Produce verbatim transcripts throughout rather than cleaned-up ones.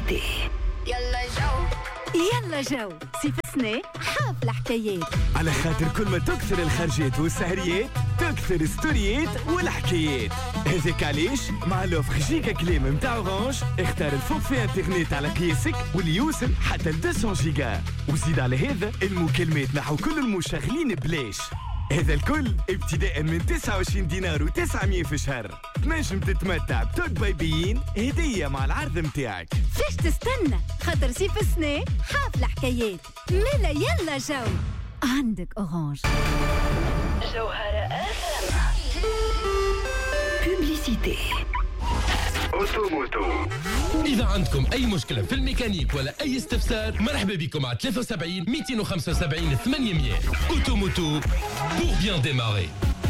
بوبليسيتي. يلا جو يلا جو سيف سنة حافلة حكايات. على خاطر كل ما تكثر الخرجات والسهريات تكثر ستوريات والحكايات. هذاك علاش مع لوفر جيجا كليم متاع اورانج اختار الفوق في انترنت على قياسك واللي يوصل حتى ل مئتين جيجا، وزيد على هذا المكالمات نحو كل المشغلين بلاش. هذا الكل ابتداء من تسعة وعشرين دينار وتسعمية في شهر. تنجم تتمتع بتوك بايبيين هدية مع العرض متاعك. فيش تستنى خاطر سيف سنة حافلة حكايات. ملا يلا جو عندك اورانج. جوهرة آخر بوبليسيتي. أوتوموتو. إذا عندكم أي مشكلة في الميكانيك ولا أي استفسار مرحبا بكم على ثلاثة وسبعين مئتين وخمسة وسبعين ثمانمية. أوتوموتو pour bien démarrer.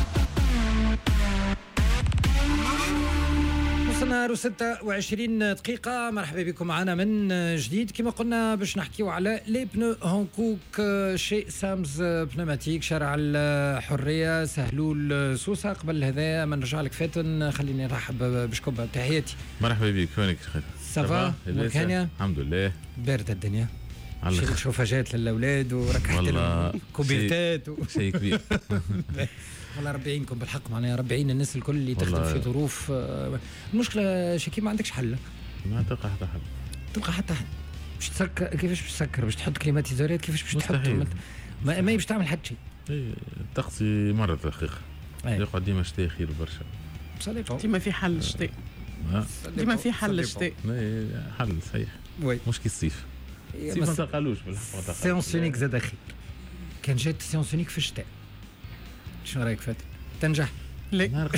وصلنا ستة وعشرين دقيقة. مرحبا بكم معنا من جديد. كما قلنا باش نحكيو على لي بنو هونكوك شي سامز بنوماتيك شارع الحرية سهلول سوسة. قبل هذا ما نرجع لك فاتن خليني نرحب بشكم. تحياتي. مرحبا بك. وينك خير؟ سافا مكانيا الحمد لله. باردة الدنيا. شريت شوفاجات للأولاد وركحت الكوبيتات و... شيء كبير. والله ربي يعينكم بالحق. معناها ربي يعين الناس الكل اللي تخدم في ظروف. المشكلة شكي ما عندكش حل. ما تلقى حتى حل. تلقى حتى حل. باش تسكر كيفاش باش تسكر باش تحط كليماتيزورات كيفاش باش تحط ما ما باش تعمل حتى شيء. اي تقصي مرة دقيقة يقعد ديما شتاء خير برشا. ديما في حل الشتاء. ديما في حل الشتاء. حل صحيح. مش كي الصيف. الصيف ما تلقالوش بالحق. سيونس يونيك زاد اخي. كان جات سيونس يونيك في الشتاء. شنو رايك فاتن؟ تنجح؟ لا نهار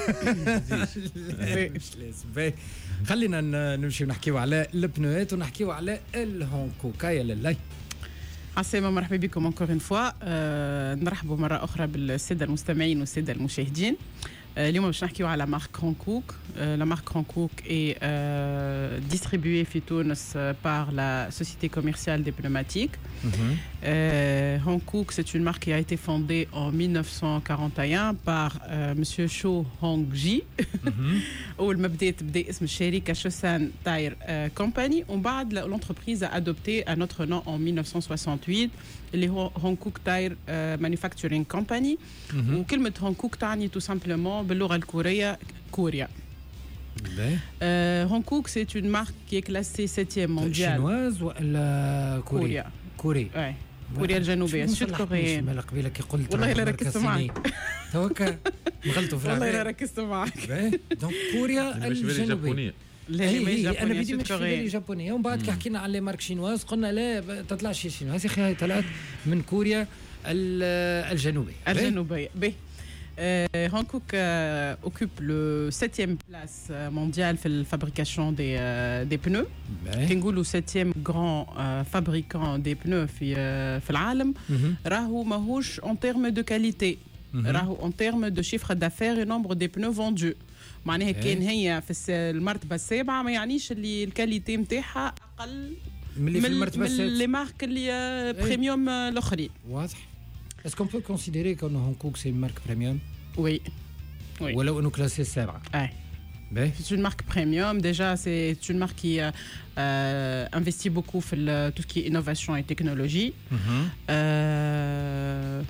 مش لازم. خلينا نمشي ونحكيو على البنوات ونحكيو على الهونكوكايا لله. عسلامة مرحبا بكم انكور اون فوا. أه نرحبوا مرة أخرى بالسادة المستمعين والسادة المشاهدين. اليوم باش نحكيو على مارك هونكوك. لا مارك هونكوك est euh, distribuée في تونس par la société commerciale des pneumatiques. Honkook, c'est une marque qui a été fondée en mille neuf cent quarante et un par euh, monsieur Cho Hong-ji. أول ما بدأت بدأ اسم الشركة شوسان تاير كومباني ومن بعد l'entreprise a adopté un autre nom en mille neuf cent soixante-huit اللي هو هونكوك تاير مانيفاكتشرينج كومباني. وكلمة هونكوك تعني tout simplement باللغة الكورية كوريا. هونكوك c'est une marque qui est classée septième mondiale. chinoise ولا كوريا؟ كوري. اي كوريا الجنوبية سود كوريين. مالا قبيلة كي قلت والله لا ركزت معك. توكا مغلطوا في العالم. والله لا ركزت معك. دونك كوريا الجنوبية. لا هي انا بدي مش في جابونيه ومن بعد كي حكينا على مارك شينواز قلنا لا تطلعش شينواز يا اخي طلعت من كوريا الجنوبية. الجنوبية به. Hankook euh, occupe le septième place mondiale في la fabrication des, euh, des pneus. كنقولوا septième grand euh, fabricant des pneus في euh, في العالم. راهو ماهوش en termes de qualité. راهو en termes de chiffre d'affaires et nombre des pneus vendus. معناها كان هي في المرتبة السابعة ما يعنيش اللي الكاليتي متاعها أقل من المرتبة السادسة من لي مارك اللي بريميوم الآخرين. واضح. Est-ce qu'on peut considérer que Hankook c'est une marque premium? Oui. Oui. Ou alors on classe سابعة. Ouais. Ben. C'est une marque premium. Déjà, c'est une marque qui euh, investit beaucoup dans tout ce qui est innovation et technologie. Mm-hmm. Euh...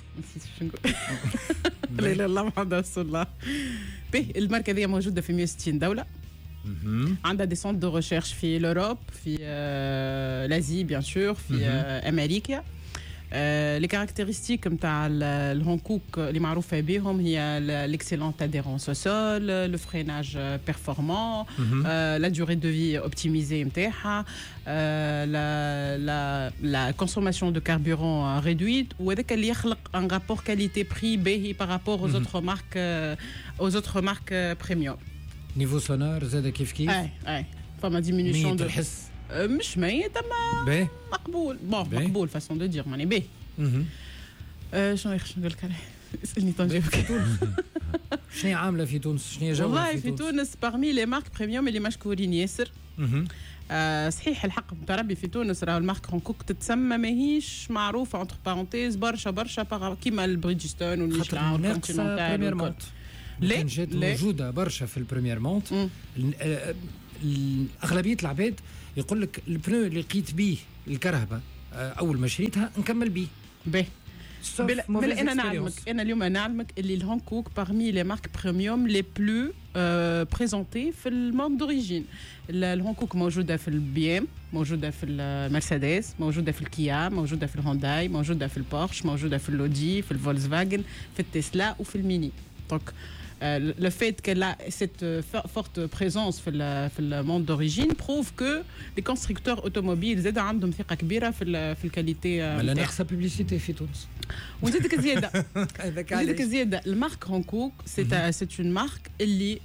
لا لا لا ما حدا وصل لها. به الماركة هذه موجودة في مئة وستين دولة. عندها دي سونتر دو ريشيرش في l'Europe في l'Asie bien sûr في أمريكا. لي كاركتيرستيك نتاع الهونكوك اللي معروفة بهم هي l'excellente adhérence au sol, le freinage performant, la durée de vie optimisée نتاعها, la la la consommation de carburant réduite وهذاك اللي يخلق un rapport qualité-prix باهي par rapport aux autres marques aux autres marques premium. Niveau sonore زاد كيف كيف؟ اي اي فما diminution de الحس مش ميت اما مقبول بون مقبول فاسون دو دير ماني باهي. شنو شنو نقول لك عليه؟ اسالني طنجة في تونس. شنو عامله في تونس؟ شنو جوها والله في تونس باغمي لي مارك بريميوم اللي مشكورين ياسر. آه صحيح الحق بتاع ربي في تونس راه المارك هونكوك تتسمى ماهيش معروفه انتر بارونتيز برشا برشا كيما البريدجستون والميشلان والكونتيننتال. لا جات موجوده برشا في البريمير مونت. اغلبيه العباد يقول لك البنو اللي لقيت بيه الكرهبه اول ما شريتها نكمل بيه باهي. بل, بل انا نعلمك انا اليوم نعلمك اللي الهونكوك parmi les marques premium les plus euh, présentées في المارك دوريجين. الهونكوك موجوده في البي ام، موجوده في المرسيدس، موجوده في الكيا، موجوده في الهونداي، موجوده في البورش، موجوده في اللودي، في الفولكسفاجن، في التسلا وفي الميني. دونك le fait qu'elle a cette forte présence في ال في le monde d'origine prouve que les constructeurs automobiles زاد عندهم ثقة كبيرة في ال في الكاليتي. ما ناقصة بيبليسيتي في تونس. ونزيدك زيادة. نزيدك زيادة المارك هونكوك c'est c'est une marque اللي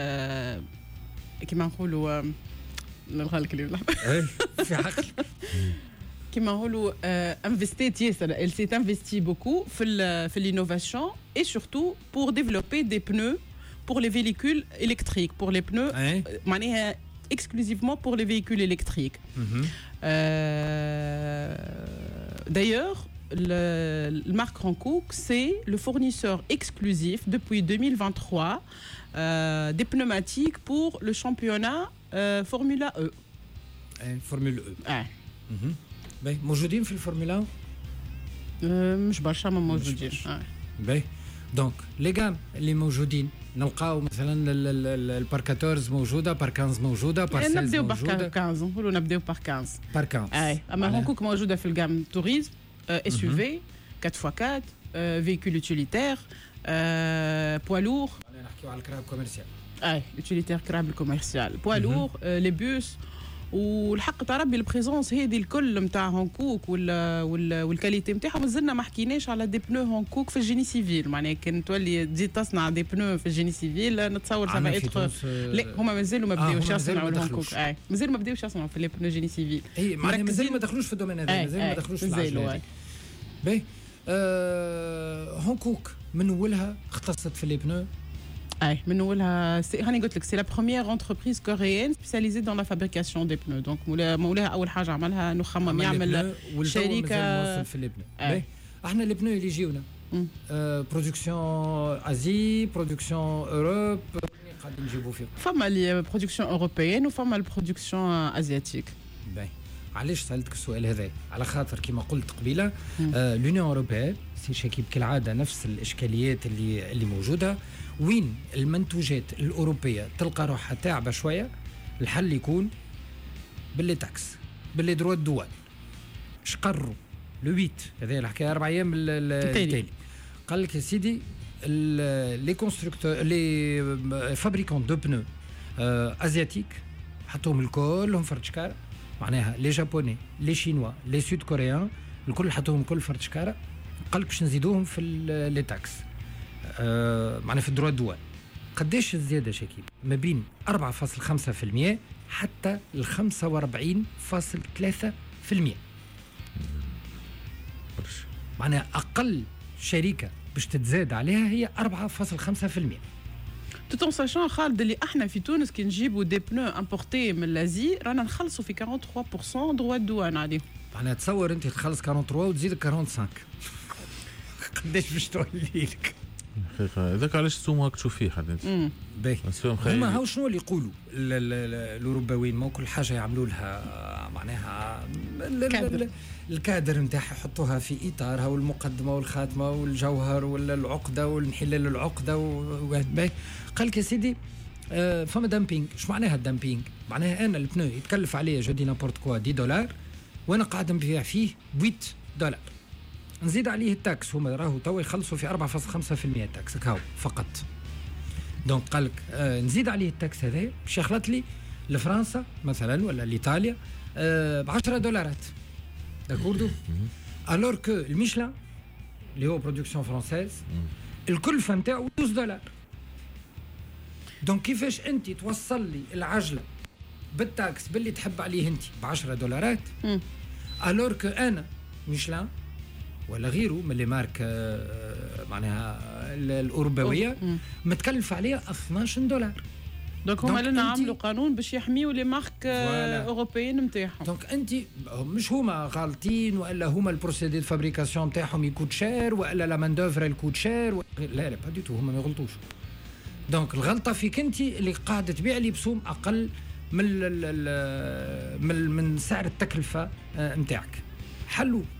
كيما نقولوا نلغى الكلمة. في عقل. كما نقولوا انفستيت ياسر. Elle s'est investi beaucoup في ال في l'innovation et surtout pour développer des pneus pour les véhicules électriques, pour les pneus معناها exclusivement pour les véhicules électriques. euh, d'ailleurs le, le marque Hankook c'est le fournisseur exclusif depuis deux mille vingt-trois euh, des pneumatiques pour le championnat euh, Formula E. Formule E. Ah. Mm-hmm. باهي موجودين في الفورمولا؟ أه مش برشا ما موجودين. باهي دونك لي غام اللي موجودين نلقاو مثلا البار أربعطاش موجوده، بار خمسطاش موجوده، بار ستة عشر نبداو بار موجوده. خمسطاش نقولوا نبداو بار خمسطاش. بار خمسطاش اي اما هونكوك موجوده في الجام توريزم، اس يو في، أربعة فور أربعة، فيكول يوتيليتير، بوا لور. انا نحكيو على الكراب كوميرسيال. اي يوتيليتير كراب كوميرسيال، بوا لور، لي بوس. والحق تاع ربي البريزونس هذه الكل نتاع هونكوك وال وال والكاليتي نتاعهم مازلنا ما حكيناش على دي بنو هونكوك في الجيني سيفيل. معناها كان تولي تزيد تصنع دي بنو في الجيني سيفيل نتصور سافا اتر. لا هما مازالوا ما بداوش يصنعوا الهونكوك. اي مازال ما بداوش يصنعوا في لي بنو جيني سيفيل. اي معناها مازال ما دخلوش في الدومين هذا، مازال ما دخلوش في العجله. باهي هونكوك من اولها اختصت في لي بنو. اي من اولها هاني قلت لك سي لا بروميير انتربريز كوريين سبيسياليزي دون لا فابريكاسيون دي بنو. دونك مولاها اول حاجه عملها انه خمم يعمل شركه في لي بنو. احنا لي بنو اللي يجيونا برودكسيون ازي، برودكسيون اوروب، قاعدين نجيبوا فيهم. فما لي برودكسيون اوروبيين وفما البرودكسيون ازياتيك. باهي علاش سالتك السؤال هذا؟ على خاطر كما قلت قبيله لونيون اوروبيين سي شكيب كالعاده نفس الاشكاليات اللي اللي موجوده. وين المنتوجات الأوروبية تلقى روحها تعبة شوية، الحل يكون باللي تاكس، باللي دروا الدول. شقروا لو ثمانية هذا الحكاية أربع أيام التالي قال لك يا سيدي لي كونستركتور لي فابريكون دو بنو أزياتيك حطوهم الكل هم فرتشكارة. معناها لي جابوني، لي شينوا، لي سود كوريان الكل حطوهم كل فرتشكارة. قال لك باش نزيدوهم في لي تاكس. آه معنا في الدروا الدول. قديش الزيادة شكيب؟ ما بين أربعة فاصلة خمسة بالمئة حتى ل خمسة وأربعين فاصلة ثلاثة بالمئة. معناها أقل شركة باش تتزاد عليها هي أربعة فاصلة خمسة بالمئة. tout en sachant خالد اللي احنا في تونس كي نجيبوا دي بنو امبورتي من لازي رانا نخلصوا في ثلاثة وأربعين بالمئة دروا الدوان عليه. معناها تصور انت تخلص ثلاثة وأربعين وتزيد خمسة وأربعين. قداش باش تولي لك؟ حقيقة هذاك علاش السوم هاك تشوف فيه حتى انت. باهي هما هاو شنو اللي يقولوا الاوروبيين؟ ما كل حاجه يعملوا لها معناها الكادر نتاعها يحطوها في اطارها والمقدمه والخاتمه والجوهر ولا العقده والانحلال العقده. باهي قال لك يا سيدي آه فما دامبينغ. شو معناها الدامبينغ؟ معناها انا البنو يتكلف عليا جو دي نابورت كوا عشرة دولار وانا قاعد نبيع فيه ثمانية دولار. نزيد عليه التاكس، هما راهو توا يخلصوا في أربعة فاصلة خمسة بالمئة تاكس هاو فقط. دونك قال لك آه نزيد عليه التاكس هذا باش يخلط لي لفرنسا مثلا ولا لإيطاليا آه ب عشرة دولارات. داكوردو؟ الور كو الميشلان اللي هو برودكسيون فرونسيز الكلفه نتاعو اثناشر دولار. دونك كيفاش انت توصل لي العجله بالتاكس باللي تحب عليه انت ب عشرة دولارات الور كو انا ميشلان ولا غيره من اللي مارك معناها الاوروبيه متكلف عليها اثناشر دولار. دونك هما لنا عملوا قانون باش يحميوا لي مارك اوروبيين نتاعهم. دونك انت مش هما غالطين ولا هما البروسيدي فابريكاسيون نتاعهم يكون شير ولا لا مان دوفر يكون شير و... لا لا با دي تو هما ما يغلطوش. دونك الغلطه فيك انت اللي قاعده تبيع لي بسوم اقل من من من سعر التكلفه نتاعك. حلو